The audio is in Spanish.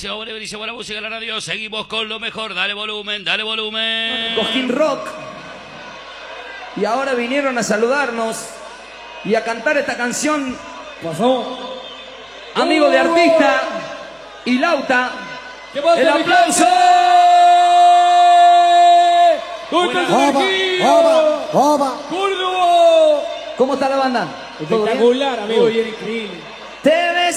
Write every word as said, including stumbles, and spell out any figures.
buenísimo, buenísimo, buena música en la radio. Seguimos con lo mejor. Dale volumen, dale volumen. Cojín Rock. Y ahora vinieron a saludarnos y a cantar esta canción. Pasó. Amigo de artista y Lauta. ¿Qué pasa, ¡El aplauso! ¡Oba! ¡Oba! ¡Córdoba! ¿Cómo está la banda? ¿Todo bien? Espectacular, amigo. Muy bien, increíble. Te ves